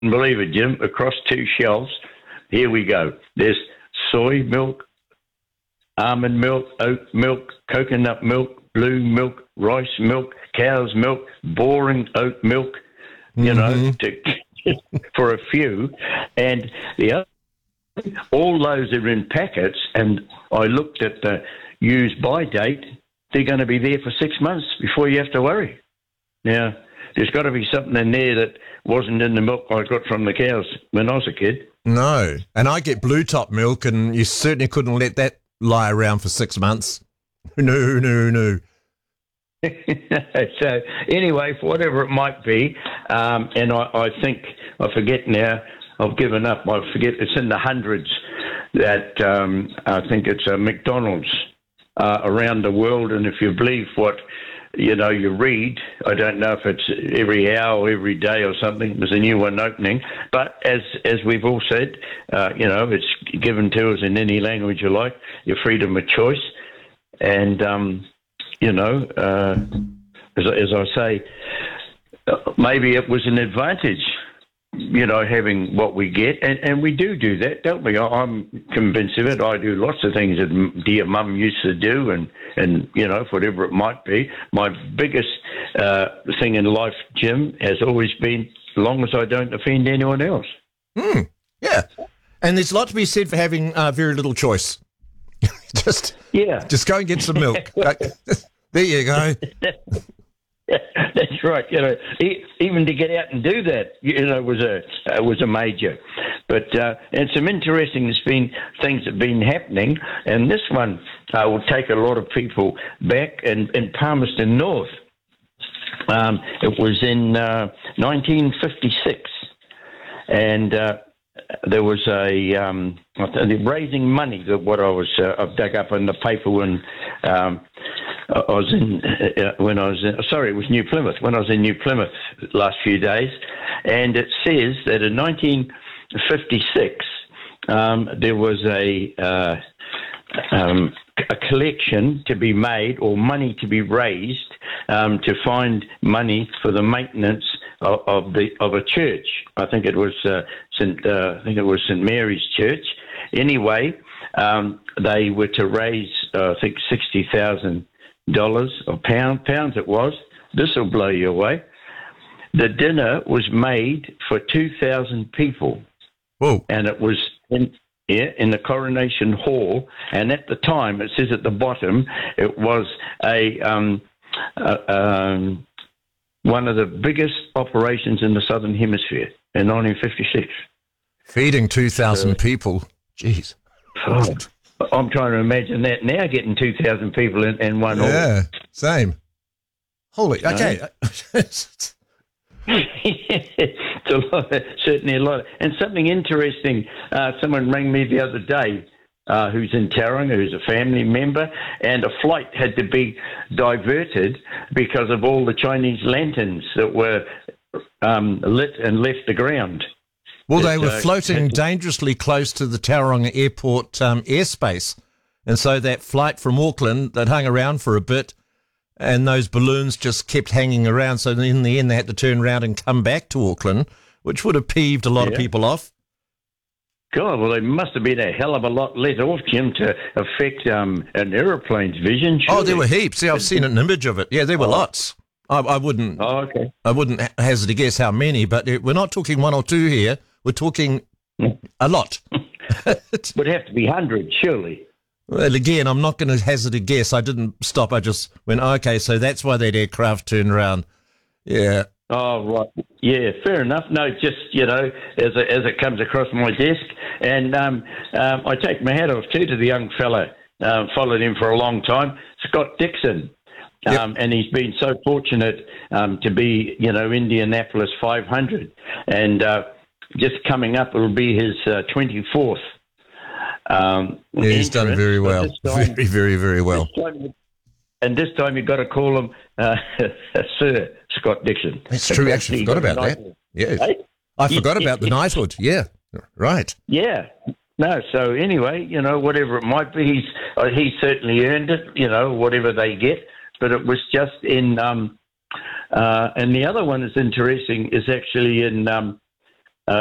believe it, Jim, across two shelves. Here we go. There's soy milk, almond milk, oat milk, coconut milk, blue milk, rice milk, cow's milk, boring oat milk, for a few. And the other, all those are in packets, and I looked at the use-by date. They're going to be there for 6 months before you have to worry. Now, there's got to be something in there that wasn't in the milk I got from the cows when I was a kid. No, and I get Blue Top milk, and you certainly couldn't let that lie around for 6 months. No. So anyway, for whatever it might be, and I think, I forget now, I've given up, I forget, it's in the hundreds that I think it's a McDonald's around the world, and if you believe what you read, I don't know if it's every hour or every day or something, there's a new one opening, but as we've all said, it's given to us in any language you like, your freedom of choice, and as I say, maybe it was an advantage, having what we get, and we do that, don't we? I'm convinced of it. I do lots of things that dear mum used to do, and whatever it might be. My biggest thing in life, Jim, has always been, as long as I don't offend anyone else. Yeah, and there's a lot to be said for having very little choice. Just go and get some milk. There you go. That's right. Even to get out and do that, was a major. But and some interesting things have been happening, and this one will take a lot of people back. In Palmerston North, it was in 1956, and there was a raising money. That what I've dug up in the paper when. I was it was New Plymouth, when I was in New Plymouth last few days, and it says that in 1956 there was a collection to be made, or money to be raised, to find money for the maintenance of a church. I think it was St Mary's Church. Anyway, they were to raise $60,000 or pounds it was. This will blow you away. The dinner was made for 2,000 people. Whoa. And it was in the Coronation Hall, and at the time, it says at the bottom, it was one of the biggest operations in the Southern Hemisphere in 1956. Feeding 2,000 people. Jeez. Oh, I'm trying to imagine that now, getting 2,000 people in one hall. Yeah, same. Holy, okay. It's a lot, certainly a lot. And something interesting, someone rang me the other day who's in Tauranga, who's a family member, and a flight had to be diverted because of all the Chinese lanterns that were lit and left the ground. Well, they were floating dangerously close to the Tauranga Airport airspace. And so that flight from Auckland, that hung around for a bit, and those balloons just kept hanging around. So in the end, they had to turn around and come back to Auckland, which would have peeved a lot of people off. God, well, they must have been a hell of a lot let off, Jim, to affect an aeroplane's vision. Surely. Oh, there were heaps. Yeah, I've seen an image of it. Yeah, there were lots. I wouldn't. Oh, okay. I wouldn't hazard a guess how many, but we're not talking one or two here. We're talking a lot. Would have to be hundreds, surely. Well, again, I'm not going to hazard a guess. I didn't stop. I just went, okay, so that's why that aircraft turned around. Yeah. Oh, right. Yeah, fair enough. No, just, as it comes across my desk. And I take my hat off, too, to the young fella. Followed him for a long time, Scott Dixon. Yep. And he's been so fortunate to be, Indianapolis 500. And just coming up, it'll be his 24th. He's done very well. Time, very, very, very well. This time you've got to call him Sir Scott Dixon. That's true. I actually forgot about that. Yeah. Hey? I forgot about the knighthood. Yeah. Right. Yeah. No, so anyway, whatever it might be, he certainly earned it, whatever they get. But it was just in and the other one is interesting, is actually in